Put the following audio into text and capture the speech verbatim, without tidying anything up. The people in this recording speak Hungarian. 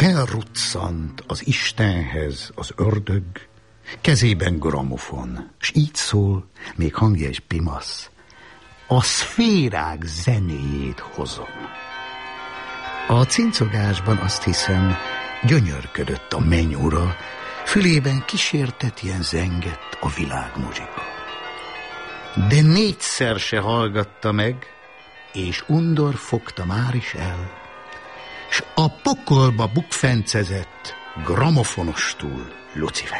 Felruccant az Istenhez az ördög, kezében gramofon, s így szól, még hangja is pimasz: a szférák zenéjét hozom. A cincogásban, azt hiszem, gyönyörködött a mennyura, fülében kísértetjen zengett a világmuzsika. De négyszer se hallgatta meg, és undor fogta már is el, s a pokolba bukfencezett gramofonostul Lucifer.